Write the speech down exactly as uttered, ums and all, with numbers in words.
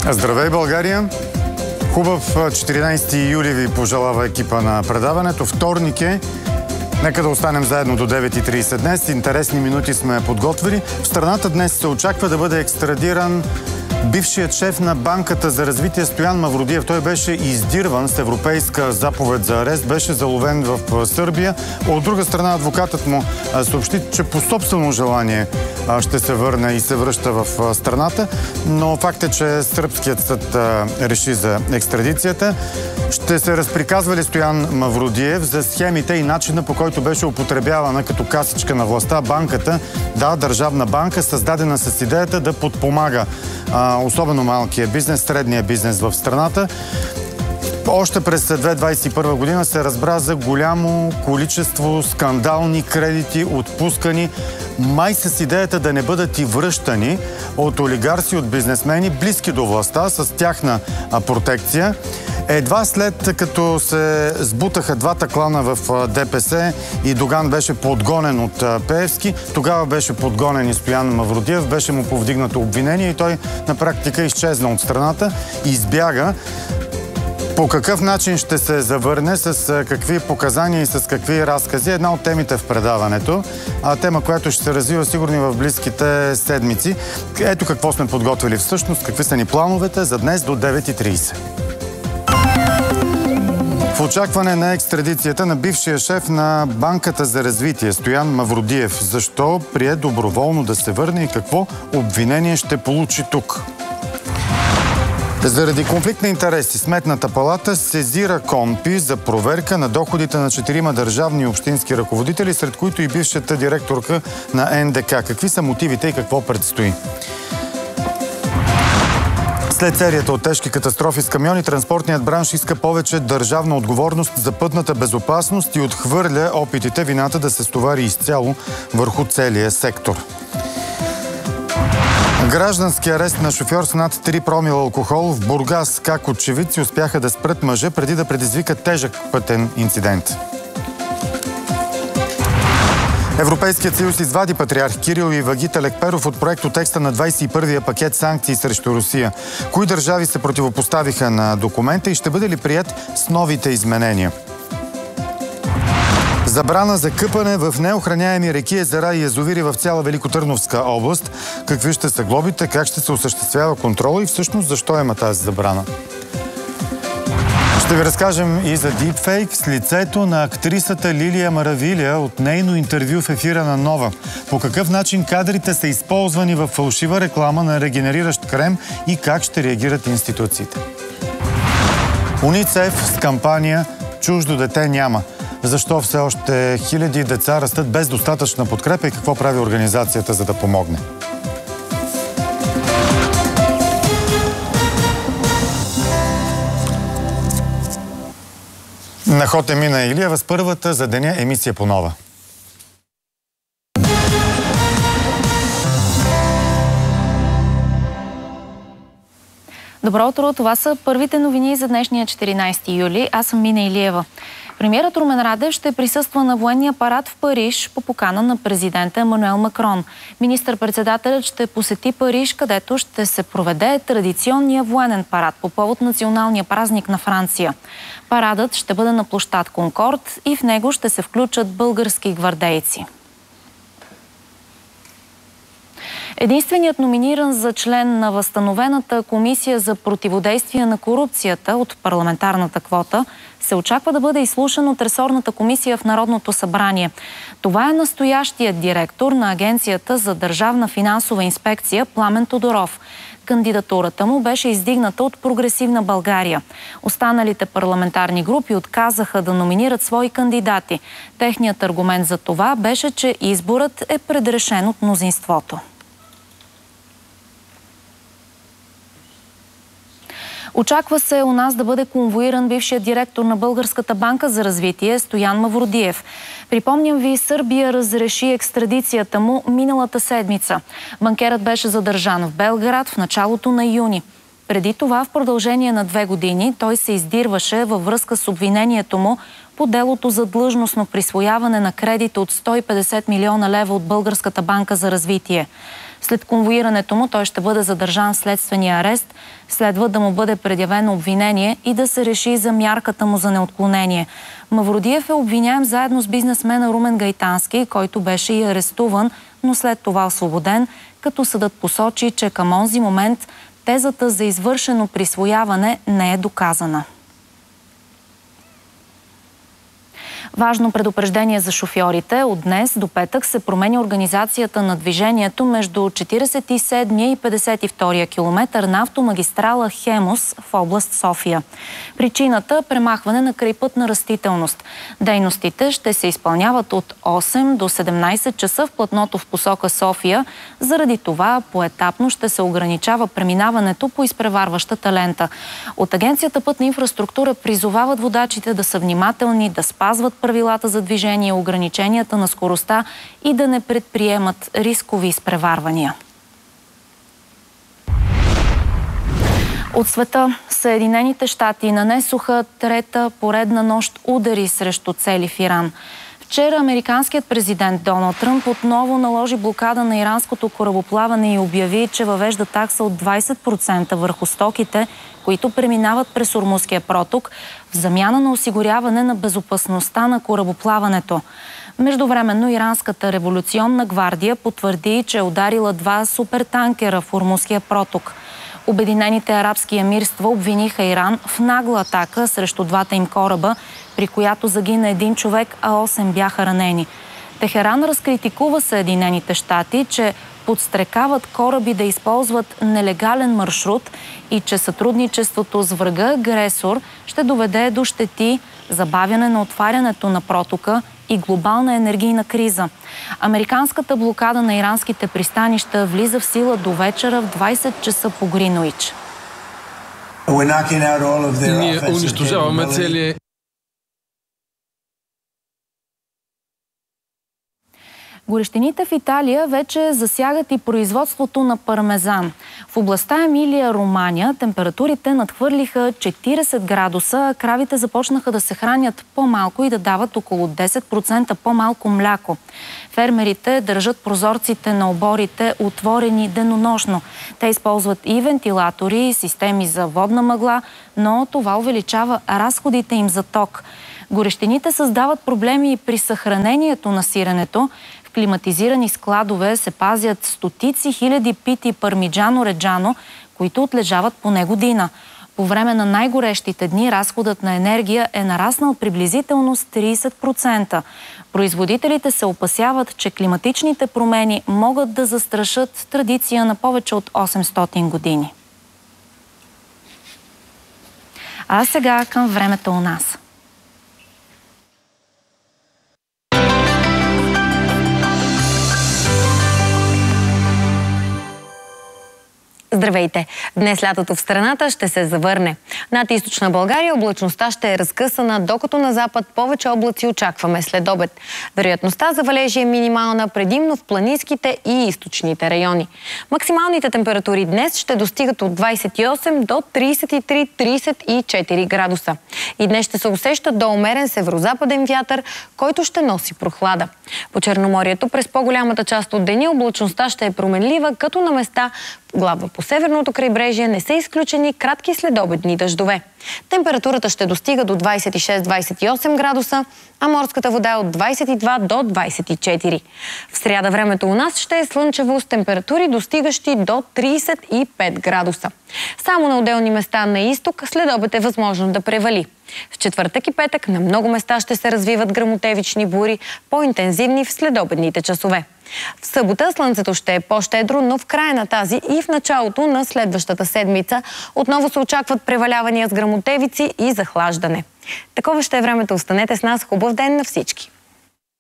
Здравей, България! Хубав четиринайсети юли ви пожелава екипа на предаването. Вторник е. Нека да останем заедно до девет и трийсет днес. Интересни минути сме подготвили. В страната днес се очаква да бъде екстрадиран бившият шеф на Банката за развитие Стоян Мавродиев. Той беше издирван с европейска заповед за арест, беше заловен в Сърбия. От друга страна, адвокатът му съобщи, че по собствено желание ще се върне и се връща в страната, но факт е, че сръбският съд реши за екстрадицията. Ще се разприказва ли Стоян Мавродиев за схемите и начина, по който беше употребявана като касичка на властта банката, да, държавна банка, създадена с идеята да подпомага а, особено малкия бизнес, средния бизнес в страната. Още през две хиляди двайсет и първа година се разбра за голямо количество скандални кредити, отпускани май с идеята да не бъдат и връщани от олигарси, от бизнесмени, близки до властта, с тяхна протекция. Едва след като се сбутаха двата клана в ДПС и Доган беше подгонен от Пеевски, тогава беше подгонен и Стоян Мавродиев, беше му повдигнато обвинение и той на практика изчезна от страната и избяга. По какъв начин ще се завърне, с какви показания и с какви разкази, една от темите в предаването, а тема, която ще се развива сигурно и в близките седмици. Ето какво сме подготвили всъщност, какви са ни плановете за днес до девет и трийсет. В очакване на екстрадицията на бившия шеф на Банката за развитие Стоян Мавродиев. Защо прие доброволно да се върне и какво обвинение ще получи тук? Заради конфликт на интереси, Сметната палата сезира КОНПИ за проверка на доходите на четирима държавни и общински ръководители, сред които и бившата директорка на НДК. Какви са мотивите и какво предстои? След серията от тежки катастрофи с камиони, транспортният бранш иска повече държавна отговорност за пътната безопасност и отхвърля опитите вината да се стовари изцяло върху целия сектор. Граждански арест на шофьор с над три промила алкохол в Бургас. Как очевидци успяха да спрат мъжа преди да предизвикат тежък пътен инцидент. Европейският съюз извади патриарх Кирил и Вагита Лекперов от проектотекста на двайсет и първия пакет санкции срещу Русия. Кои държави се противопоставиха на документа и ще бъде ли прият с новите изменения? Забрана за къпане в неохраняеми реки, езера и язовири в цяла Великотърновска област. Какви ще са глобите, как ще се осъществява контрола и всъщност защо има тази забрана? Ще ви разкажем и за дипфейк с лицето на актрисата Лилия Маравиля от нейно интервю в ефира на Нова. По какъв начин кадрите са използвани в фалшива реклама на регенериращ крем и как ще реагират институциите. УНИЦЕФ с кампания "Чуждо дете няма". Защо все още хиляди деца растат без достатъчна подкрепа и какво прави организацията, за да помогне? На ход е Мина Илиева с първата за деня емисия по Нова. Добро утро, това са първите новини за днешния четиринайсети юли. Аз съм Мина Илиева. Премиерът Румен Радев ще присъства на военния парад в Париж по покана на президента Емануел Макрон. Министър-председателят ще посети Париж, където ще се проведе традиционния военен парад по повод националния празник на Франция. Парадът ще бъде на площад Конкорд и в него ще се включат български гвардейци. Единственият номиниран за член на възстановената комисия за противодействие на корупцията от парламентарната квота се очаква да бъде изслушан от ресорната комисия в Народното събрание. Това е настоящият директор на Агенцията за държавна финансова инспекция Пламен Тодоров. Кандидатурата му беше издигната от Прогресивна България. Останалите парламентарни групи отказаха да номинират свои кандидати. Техният аргумент за това беше, че изборът е предрешен от мнозинството. Очаква се у нас да бъде конвоиран бившият директор на Българската банка за развитие Стоян Мавродиев. Припомням ви, Сърбия разреши екстрадицията му миналата седмица. Банкерът беше задържан в Белград в началото на юни. Преди това, в продължение на две години, той се издирваше във връзка с обвинението му по делото за длъжностно присвояване на кредит от сто и петдесет милиона лева от Българската банка за развитие. След конвоирането му той ще бъде задържан в следствения арест. Следва да му бъде предявено обвинение и да се реши за мярката му за неотклонение. Мавродиев е обвиняем заедно с бизнесмена Румен Гайтански, който беше и арестуван, но след това освободен, като съдът посочи, че към онзи момент тезата за извършено присвояване не е доказана. Важно предупреждение за шофьорите. От днес до петък се променя организацията на движението между четиридесет и седмия и петдесет и втория километър на автомагистрала Хемус в област София. Причината – премахване на крайпътна растителност. Дейностите ще се изпълняват от осем до седемнайсет часа в платното в посока София. Заради това поетапно ще се ограничава преминаването по изпреварващата лента. От Агенцията Пътна инфраструктура призовават водачите да са внимателни, да спазват правилата за движение, ограниченията на скоростта и да не предприемат рискови изпреварвания. От света Съединените щати нанесоха трета поредна нощ удари срещу цели в Иран. Вчера американският президент Доналд Тръмп отново наложи блокада на иранското корабоплаване и обяви, че въвежда такса от двайсет процента върху стоките, които преминават през Ормузския проток, в замяна на осигуряване на безопасността на корабоплаването. Междувременно Иранската революционна гвардия потвърди, че е ударила два супертанкера в Ормузския проток. Обединените арабски емирства обвиниха Иран в нагла атака срещу двата им кораба, при която загина един човек, а осем бяха ранени. Техеран разкритикува Съединените щати, че подстрекават кораби да използват нелегален маршрут и че сътрудничеството с врага-агресор ще доведе до щети, забавяне на отварянето на протока и глобална енергийна криза. Американската блокада на иранските пристанища влиза в сила до вечера в двайсет часа по Гринуич. Ние унищожаваме целия. Горещините в Италия вече засягат и производството на пармезан. В областта Емилия-Романя температурите надхвърлиха четирийсет градуса, а кравите започнаха да се хранят по-малко и да дават около десет процента по-малко мляко. Фермерите държат прозорците на оборите отворени денонощно. Те използват и вентилатори, и системи за водна мъгла, но това увеличава разходите им за ток. Горещините създават проблеми и при съхранението на сиренето. В климатизирани складове се пазят стотици хиляди пити пармиджано-реджано, които отлежават поне година. По време на най-горещите дни разходът на енергия е нараснал приблизително с трийсет процента. Производителите се опасяват, че климатичните промени могат да застрашат традиция на повече от осемстотин години. А сега към времето у нас. Здравейте! Днес лятото в страната ще се завърне. Над източна България облачността ще е разкъсана, докато на запад повече облаци очакваме след обед. Вероятността за валежи е минимална, предимно в планинските и източните райони. Максималните температури днес ще достигат от двайсет и осем до трийсет и три - трийсет и четири градуса. И днес ще се усеща до умерен северозападен вятър, който ще носи прохлада. По Черноморието през по-голямата част от деня облачността ще е променлива, като на места главно по северното крайбрежие не са изключени кратки следобедни дъждове. Температурата ще достига до двайсет и шест - двайсет и осем градуса, а морската вода е от двайсет и два до двайсет и четири. В сряда времето у нас ще е слънчево с температури достигащи до трийсет и пет градуса. Само на отделни места на изток следобед е възможно да превали. В четвъртък и петък на много места ще се развиват гръмотевични бури, по-интензивни в следобедните часове. В събота слънцето ще е по-щедро, но в края на тази и в началото на следващата седмица отново се очакват превалявания с гръмотевици и захлаждане. Такова ще е времето. Останете с нас. Хубав ден на всички!